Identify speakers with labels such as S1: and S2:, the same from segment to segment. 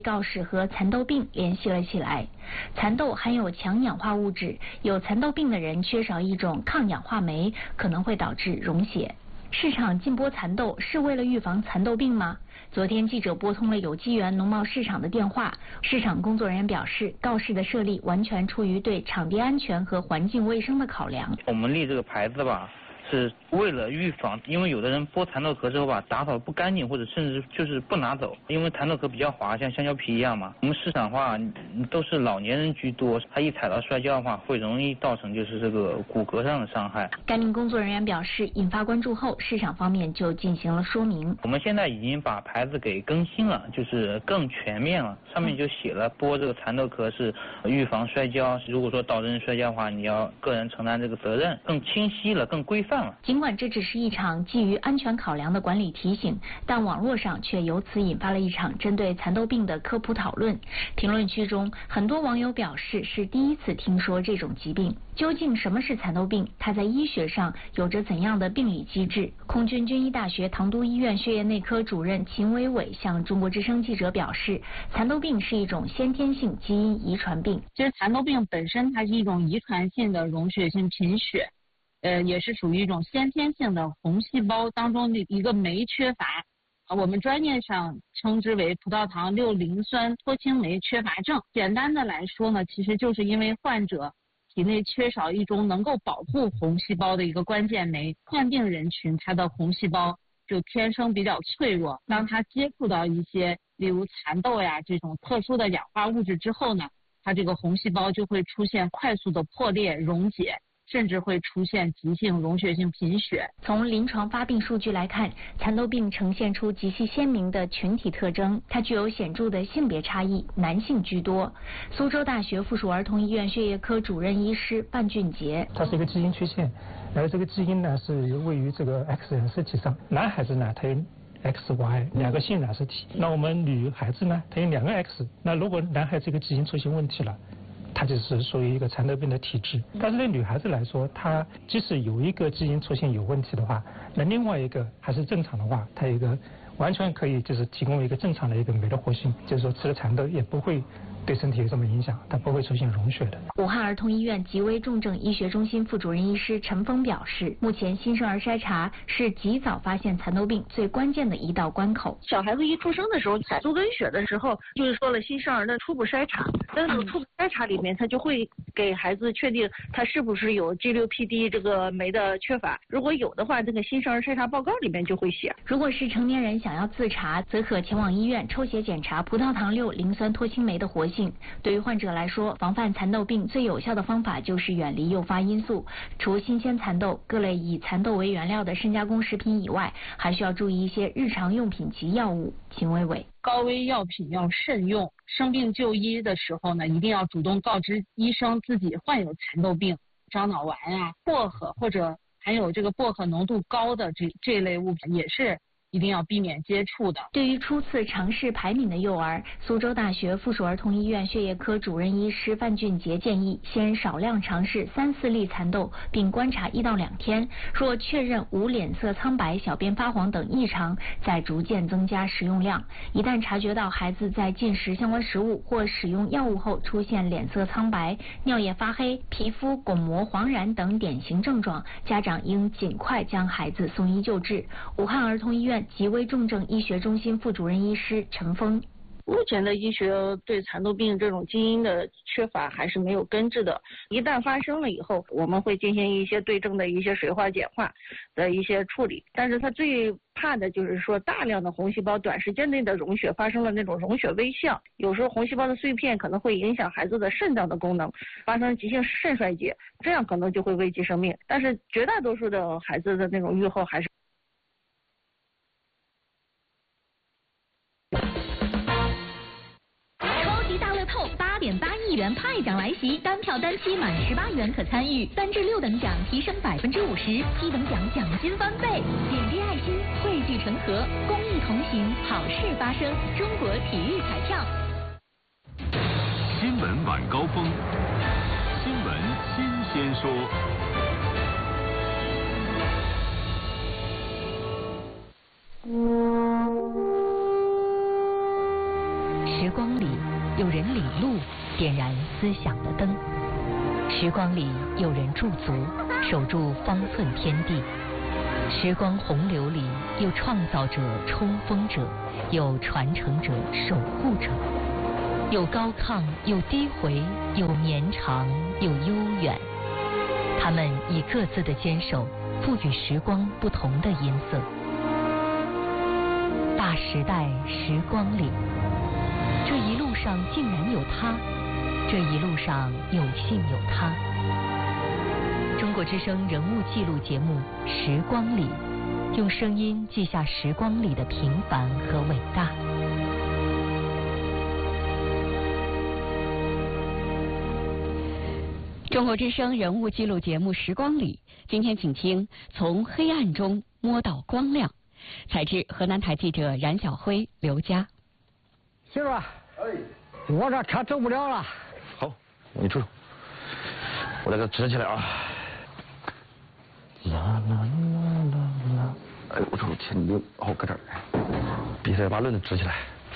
S1: 告示和蚕豆病联系了起来。蚕豆含有强氧化物质，有蚕豆病的人缺少一种抗氧化酶，可能会导致溶血。市场禁播蚕豆是为了预防蚕豆病吗？昨天记者拨通了有机园农贸市场的电话，市场工作人员表示，告示的设立完全出于对场地安全和环境卫生的考量。
S2: 我们立这个牌子吧，是为了预防，因为有的人剥蚕豆壳之后吧，打扫不干净，或者甚至就是不拿走，因为蚕豆壳比较滑，像香蕉皮一样嘛。我们市场话都是老年人居多，他一踩到摔跤的话，会容易造成就是这个骨骼上的伤害。
S1: 该名工作人员表示，引发关注后，市场方面就进行了说明。
S2: 我们现在已经把牌子给更新了，就是更全面了，上面就写了剥这个蚕豆壳是预防摔跤，如果说导致人摔跤的话，你要个人承担这个责任，更清晰了，更规范了。
S1: 尽管这只是一场基于安全考量的管理提醒，但网络上却由此引发了一场针对蚕豆病的科普讨论。评论区中，很多网友表示是第一次听说这种疾病。究竟什么是蚕豆病？它在医学上有着怎样的病理机制？空军军医大学唐都医院血液内科主任秦伟伟向中国之声记者表示，蚕豆病是一种先天性基因遗传病。
S3: 其实蚕豆病本身它是一种遗传性的溶血性贫血。也是属于一种先天性的红细胞当中的一个酶缺乏，我们专业上称之为葡萄糖6磷酸脱氢酶缺乏症。简单的来说呢，其实就是因为患者体内缺少一种能够保护红细胞的一个关键酶，患病人群他的红细胞就天生比较脆弱，当他接触到一些例如蚕豆呀这种特殊的氧化物质之后呢，它这个红细胞就会出现快速的破裂溶解，甚至会出现急性溶血性贫血。
S1: 从临床发病数据来看，蚕豆病呈现出极其鲜明的群体特征，它具有显著的性别差异，男性居多。苏州大学附属儿童医院血液科主任医师范俊杰，
S4: 它是一个基因缺陷，而这个基因呢是位于这个 X 染色体上。男孩子呢，他有XY 两个性染色体，那我们女孩子呢，它有2个 X。那如果男孩这个基因出现问题了，它就是属于一个蚕豆病的体质。但是对女孩子来说，她即使有一个基因出现有问题的话，那另外一个还是正常的话，它有一个完全可以就是提供一个正常的一个酶的活性，就是说吃了蚕豆也不会对身体有什么影响，它不会出现溶血的。
S1: 武汉儿童医院急危重症医学中心副主任医师陈峰表示，目前新生儿筛查是及早发现蚕豆病最关键的一道关口。
S5: 小孩子一出生的时候，采足跟血的时候，就是说了新生儿的初步筛查，在这种初步筛查里面，他就会给孩子确定他是不是有 G6PD 这个酶的缺乏，如果有的话，这个新生儿筛查报告里面就会写。
S1: 如果是成年人想要自查，则可前往医院抽血检查葡萄糖6磷酸脱氢酶的活性。对于患者来说，防范蚕豆病最有效的方法就是远离诱发因素。除新鲜蚕豆、各类以蚕豆为原料的深加工食品以外，还需要注意一些日常用品及药物。秦伟伟，
S3: 高危药品要慎用，生病就医的时候呢，一定要主动告知医生自己患有蚕豆病。樟脑丸啊、薄荷或者含有这个薄荷浓度高的这类物品也是一定要避免接触的。
S1: 对于初次尝试排敏的幼儿，苏州大学附属儿童医院血液科主任医师范俊杰建议，先少量尝试3-4粒蚕豆，并观察1到2天。若确认无脸色苍白、小便发黄等异常，再逐渐增加食用量。一旦察觉到孩子在进食相关食物或使用药物后出现脸色苍白、尿液发黑、皮肤巩膜黄疸等典型症状，家长应尽快将孩子送医救治。武汉儿童医院急危重症医学中心副主任医师陈峰，
S5: 目前的医学对蚕豆病这种基因的缺乏还是没有根治的，一旦发生了以后，我们会进行一些对症的一些水化碱化的一些处理，但是它最怕的就是说大量的红细胞短时间内的溶血发生了那种溶血微象，有时候红细胞的碎片可能会影响孩子的肾脏的功能，发生急性肾衰竭，这样可能就会危及生命，但是绝大多数的孩子的那种预后还是
S6: 8.8亿元派奖来袭，单票单期满18元可参与，3至6等奖提升50%，7等奖奖金翻倍。点滴爱心，汇聚成河，公益同行，好事发生。中国体育彩票。
S7: 新闻晚高峰，新闻新鲜说。
S6: 时光里，有人领路，点燃思想的灯；时光里，有人驻足，守住方寸天地。时光洪流里，有创造者、冲锋者，有传承者、守护者，有高亢，有低回，有绵长，有悠远。他们以各自的坚守，赋予时光不同的音色。大时代时光里，这一路上竟然有他，这一路上有幸有他。中国之声人物记录节目《时光里》，用声音记下时光里的平凡和伟大。
S8: 中国之声人物记录节目《时光里》，今天请听《从黑暗中摸到光亮》，采自河南台记者冉晓辉、刘佳。
S9: 媳妇儿，我这车走不了了。
S10: 好，你出，我来给它支起来啊。啦啦啦啦啦！哎，我说前溜，好搁这儿，必须得把轮子支起来。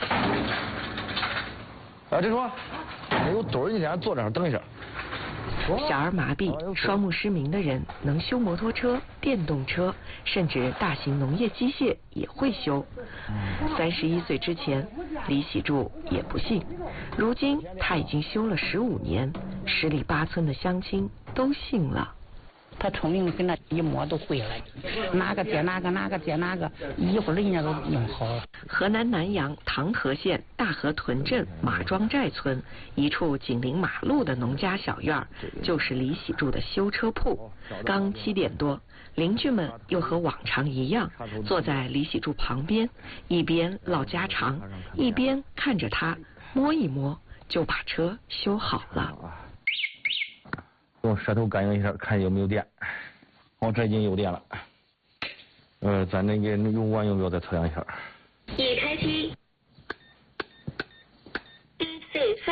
S10: 啊，这说没有墩儿，你俩坐这儿等一下。
S11: 小儿麻痹、双目失明的人能修摩托车、电动车，甚至大型农业机械也会修。31岁之前，李喜柱也不信，如今他已经修了15年，十里八村的乡亲都信了。
S12: 他聪明，跟他一摸都会了，哪个接哪个，哪个接哪个，一会儿人家都弄好了。
S11: 河南南阳唐河县大河屯镇马庄寨村一处紧邻马路的农家小院，就是李喜柱的修车铺。刚7点多，邻居们又和往常一样，坐在李喜柱旁边，一边唠家常，一边看着他摸一摸，就把车修好了。
S10: 用舌头感应一下，看有没有电。哦，这已经有电了。咱那个用完用不要再测量一下。
S13: 已开机。低岁数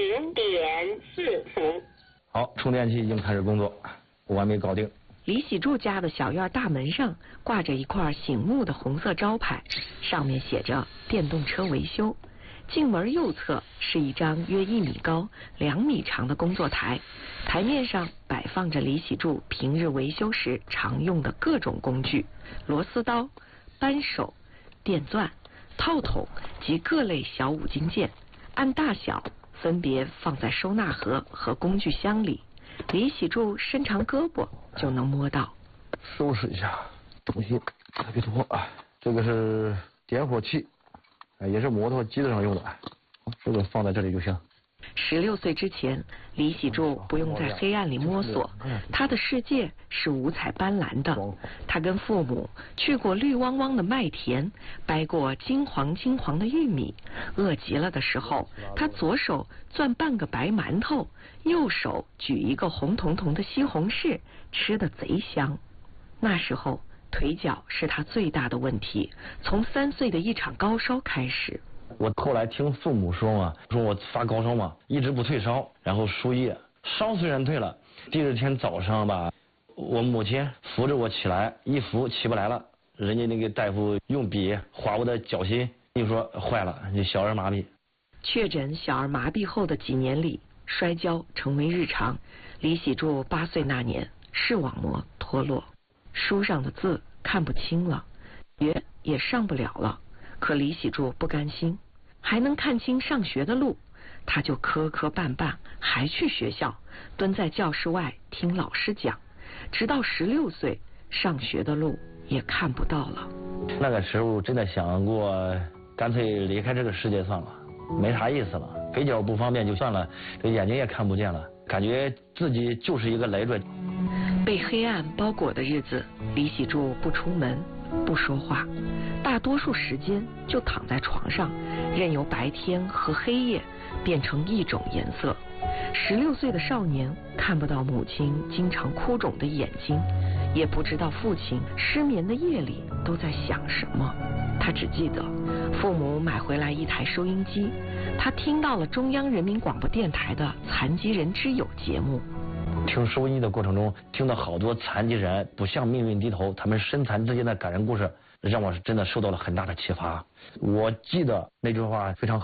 S13: 0.4伏。
S10: 好，充电器已经开始工作，完美搞定。
S11: 李喜柱家的小院大门上挂着一块醒目的红色招牌，上面写着电动车维修。进门右侧是一张约1米高、2米长的工作台，台面上摆放着李喜柱平日维修时常用的各种工具：螺丝刀、扳手、电钻、套筒及各类小五金件，按大小分别放在收纳盒和工具箱里。李喜柱伸长胳膊就能摸到。
S10: 收拾一下东西，别多啊。这个是点火器。也是摩托机子上用的，这个放在这里就行。
S11: 16岁之前，李喜柱不用在黑暗里摸索，他的世界是五彩斑斓的。他跟父母去过绿汪汪的麦田，掰过金黄金黄的玉米，饿极了的时候，他左手攥半个白馒头，右手举一个红彤彤的西红柿，吃得贼香。那时候腿脚是他最大的问题，从3岁的一场高烧开始。
S10: 我后来听父母说嘛，说我发高烧嘛，一直不退烧，然后输液，烧虽然退了，第2天早上吧，我母亲扶着我起来，一扶起不来了，人家那个大夫用笔划我的脚心，就说坏了，你小儿麻痹。
S11: 确诊小儿麻痹后的几年里，摔跤成为日常。李喜柱8岁那年，视网膜脱落。书上的字看不清了，学也上不了了。可李喜柱不甘心，还能看清上学的路，他就磕磕绊绊还去学校，蹲在教室外听老师讲，直到16岁，上学的路也看不到了。
S10: 那个时候真的想过，干脆离开这个世界算了，没啥意思了，腿脚不方便就算了，这眼睛也看不见了，感觉自己就是一个累赘。
S11: 被黑暗包裹的日子，李喜柱不出门，不说话，大多数时间就躺在床上，任由白天和黑夜变成一种颜色。16岁的少年看不到母亲经常哭肿的眼睛，也不知道父亲失眠的夜里都在想什么。他只记得父母买回来一台收音机，他听到了中央人民广播电台的残疾人之友节目。
S10: 听收音的过程中，听到好多残疾人不向命运低头，他们身残志坚的感人故事，让我真的受到了很大的启发。我记得那句话非常好，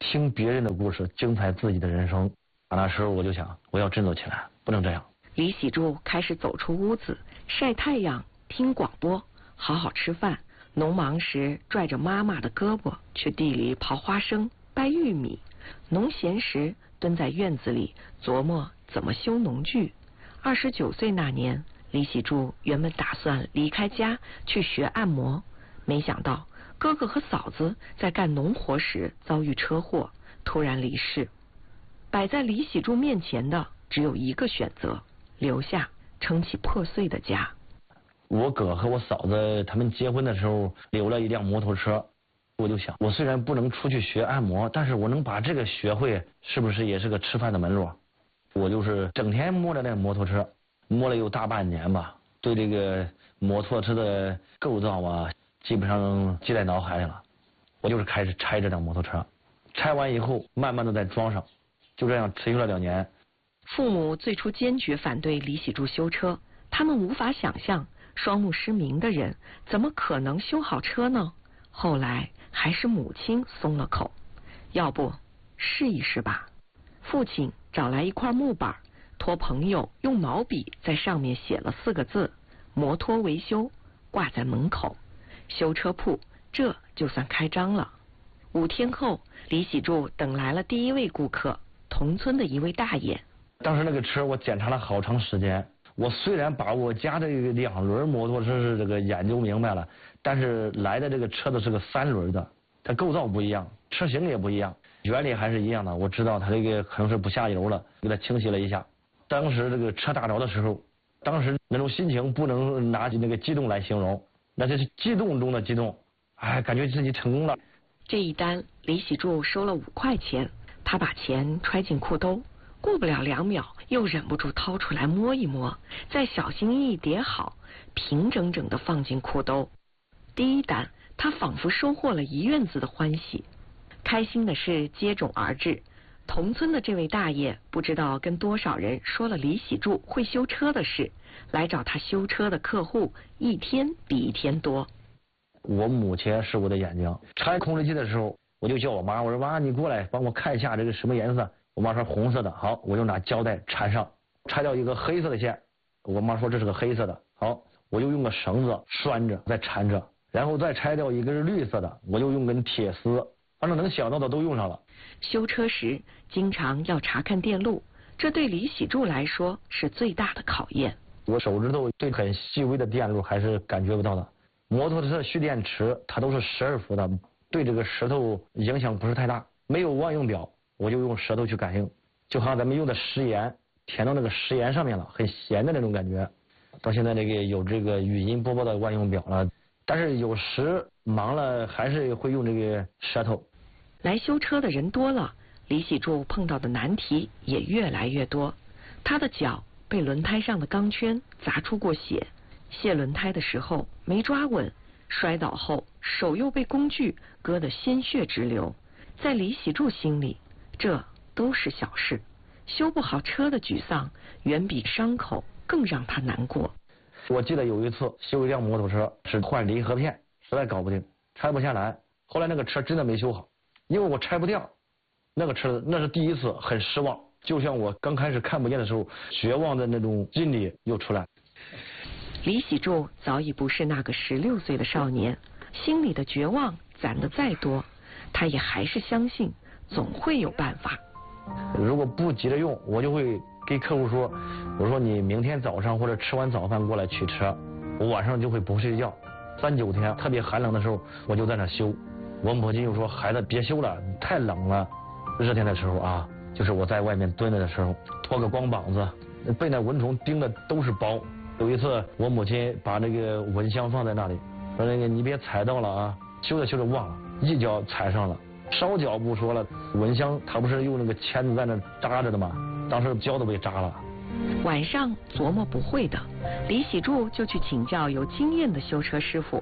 S10: 听别人的故事，精彩自己的人生。那时候我就想，我要振作起来，不能这样。
S11: 李喜柱开始走出屋子，晒太阳，听广播，好好吃饭。农忙时拽着妈妈的胳膊去地里刨花生、掰玉米；农闲时蹲在院子里琢磨怎么修农具。29岁那年，李喜柱原本打算离开家去学按摩，没想到哥哥和嫂子在干农活时遭遇车祸，突然离世。摆在李喜柱面前的只有一个选择：留下撑起破碎的家。
S10: 我哥和我嫂子他们结婚的时候留了一辆摩托车，我就想，我虽然不能出去学按摩，但是我能把这个学会，是不是也是个吃饭的门路？我就是整天摸着那摩托车，摸了有大半年吧，对这个摩托车的构造啊，基本上记在脑海里了。我就是开始拆这辆摩托车，拆完以后慢慢的再装上，就这样持续了2年。
S11: 父母最初坚决反对李喜柱修车，他们无法想象双目失明的人怎么可能修好车呢？后来还是母亲松了口，要不试一试吧。父亲找来一块木板，托朋友用毛笔在上面写了4个字：摩托维修，挂在门口。修车铺这就算开张了。5天后，李喜柱等来了第一位顾客，同村的一位大爷。
S10: 当时那个车我检查了好长时间，我虽然把我家的2轮摩托车是这个研究明白了，但是来的这个车子是个3轮的，它构造不一样，车型也不一样，原理还是一样的。我知道它这个可能是不下油了，给它清洗了一下。当时这个车打着的时候，当时那种心情不能拿起那个激动来形容，那这是激动中的激动，感觉自己成功了。
S11: 这一单李喜柱收了5块钱，他把钱揣进裤兜，过不了2秒又忍不住掏出来摸一摸，再小心翼翼叠好，平整整地放进裤兜。第一单他仿佛收获了1院子的欢喜。开心的事接踵而至，同村的这位大爷不知道跟多少人说了李喜柱会修车的事，来找他修车的客户一天比一天多。
S10: 我母亲是我的眼睛，拆控制器的时候我就叫我妈，我说妈，你过来帮我看一下这个什么颜色。我妈说红色的，好，我就拿胶带缠上，拆掉一个黑色的线。我妈说这是个黑色的，好，我就用个绳子拴着再缠着，然后再拆掉一个是绿色的，我就用根铁丝，反正能想到的都用上了。
S11: 修车时经常要查看电路，这对李喜柱来说是最大的考验。
S10: 我手指头对很细微的电路还是感觉不到的。摩托车蓄电池它都是12伏的，对这个舌头影响不是太大。没有万用表，我就用舌头去感应，就好像咱们用的食盐填到那个食盐上面了，很咸的那种感觉。到现在这个有这个语音播报的万用表了，但是有时忙了还是会用这个舌头。
S11: 来修车的人多了，李喜柱碰到的难题也越来越多。他的脚被轮胎上的钢圈砸出过血，卸轮胎的时候没抓稳，摔倒后手又被工具割得鲜血直流。在李喜柱心里，这都是小事，修不好车的沮丧远比伤口更让他难过。
S10: 我记得有一次修一辆摩托车，是换离合片，实在搞不定，拆不下来。后来那个车真的没修好，因为我拆不掉那个车，那是第一次，很失望。就像我刚开始看不见的时候，绝望的那种心理又出来。
S11: 李喜柱早已不是那个16岁的少年，心里的绝望攒得再多，他也还是相信总会有办法。
S10: 如果不急着用，我就会给客户说，我说你明天早上或者吃完早饭过来取车，我晚上就会不睡觉。3、9天特别寒冷的时候，我就在那修。我母亲又说，孩子别修了，太冷了。热天的时候啊，就是我在外面蹲着的时候，脱个光膀子，被那蚊虫叮的都是包。有一次我母亲把那个蚊香放在那里，说那个你别踩到了啊，修着修着忘了，一脚踩上了，烧脚不说了，蚊香它不是用那个签子在那扎着的吗？当时脚都被扎了。
S11: 晚上琢磨不会的，李喜柱就去请教有经验的修车师傅。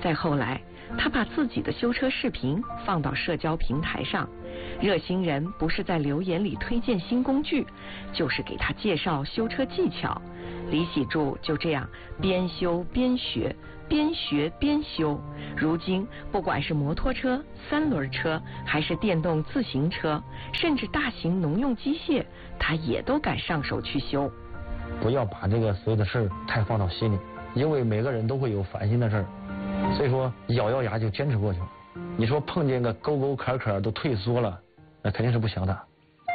S11: 再后来，他把自己的修车视频放到社交平台上，热心人不是在留言里推荐新工具，就是给他介绍修车技巧。李喜柱就这样边修边学，边学边修。如今不管是摩托车、三轮车，还是电动自行车，甚至大型农用机械，他也都敢上手去修。
S10: 不要把这个所有的事儿太放到心里，因为每个人都会有烦心的事儿，所以说咬牙就坚持过去了。你说碰见个沟沟坎坎都退缩了，那肯定是不行的。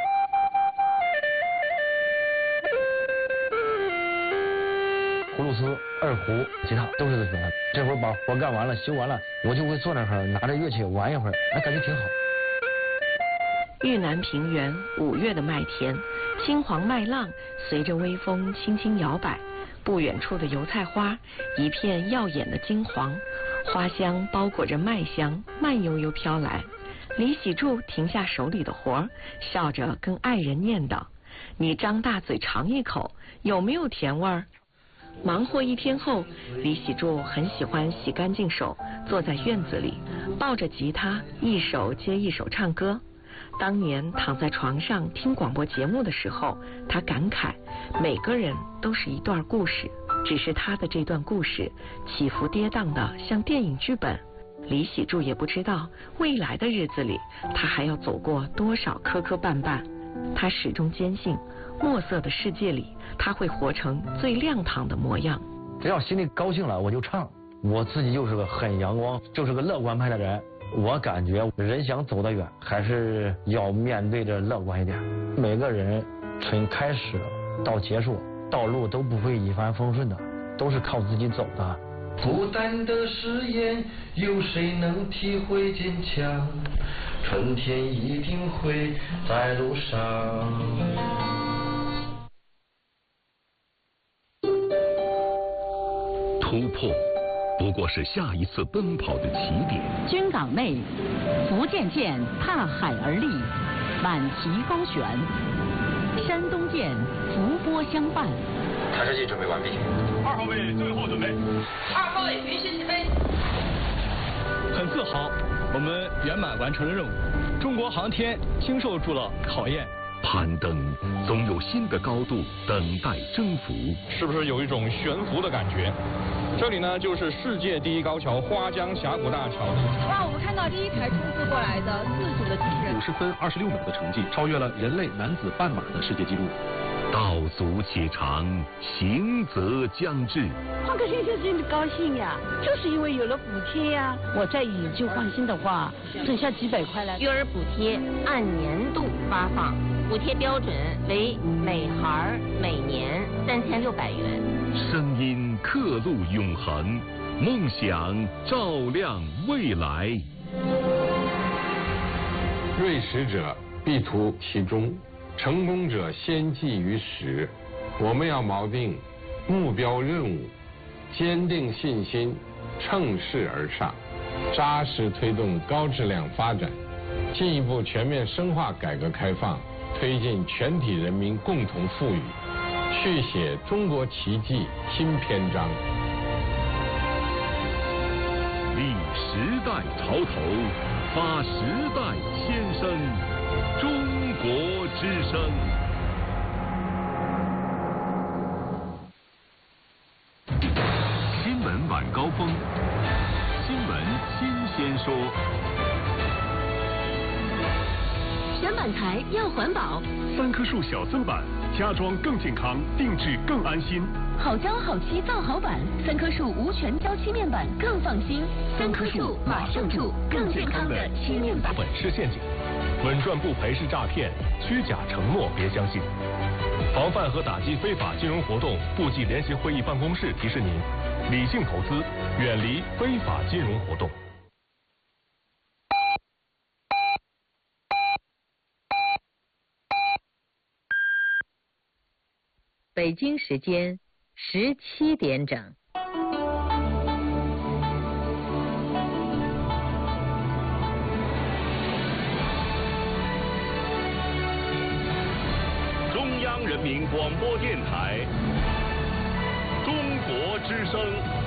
S10: 葫芦丝、二胡、吉他都是自己的。这会儿把活干完了、修完了，我就会坐那儿拿着乐器玩一会儿，那感觉挺好。
S11: 豫南平原5月的麦田，金黄麦浪随着微风轻轻摇摆，不远处的油菜花一片耀眼的金黄，花香包裹着麦香，慢悠悠飘来。李喜柱停下手里的活，笑着跟爱人念叨：“你张大嘴尝一口，有没有甜味儿？”忙活一天后，李喜柱很喜欢洗干净手，坐在院子里，抱着吉他，一首接一首唱歌。当年躺在床上听广播节目的时候，他感慨，每个人都是一段故事，只是他的这段故事起伏跌宕的像电影剧本。李喜柱也不知道未来的日子里，他还要走过多少磕磕绊绊。他始终坚信，墨色的世界里，他会活成最亮堂的模样。
S10: 只要心里高兴了，我就唱。我自己就是个很阳光，就是个乐观派的人。我感觉人想走得远，还是要面对着乐观一点。每个人从开始到结束，道路都不会一帆风顺的，都是靠自己走的。
S14: 孤单的誓言，有谁能体会坚强？春天一定会在路上。
S7: 突破不过是下一次奔跑的起点。
S8: 军港内，福建舰踏海而立，满旗高悬；山东舰伏波相伴。
S15: 探视器准备完毕。
S16: 2号位最后准备。
S17: 2号位平行起飞。
S16: 很自豪，我们圆满完成了任务。中国航天经受住了考验。
S7: 攀登总有新的高度等待征服，
S18: 是不是有一种悬浮的感觉？这里呢，就是世界第一高桥花江峡谷大桥。
S19: 哇，我们看到第一台冲刺过来的自主的机器人
S20: ，50分26秒的成绩，超越了人类男子半马的世界纪录。
S7: 道阻且长，行则将至。
S21: 换个先生真的高兴呀，就是因为有了补贴呀。我再以旧换新的话，省下几百块来。
S22: 育儿补贴按年度发放，补贴标准为每孩每年3600元。
S7: 声音刻录永恒，梦想照亮未来。
S23: 锐识者必图其中，成功者先记于始。我们要锚定目标任务，坚定信心，乘势而上，扎实推动高质量发展，进一步全面深化改革开放，推进全体人民共同富裕，续写中国奇迹新篇章。
S7: 立时代潮头，发时代先声，中国之声。新闻晚高峰，新闻新鲜说。
S6: 选板材要环保
S7: ，3棵树小增板，家装更健康，定制更安心。
S6: 好胶好漆造好板，3棵树无全胶漆面板更放心。3棵树马上住更健康的漆面板。
S7: 本是陷阱，稳赚不赔是诈骗，虚假承诺别相信。防范和打击非法金融活动，部际联席会议办公室提示您：理性投资，远离非法金融活动。
S24: 北京时间17点整。
S7: 中央人民广播电台，中国之声。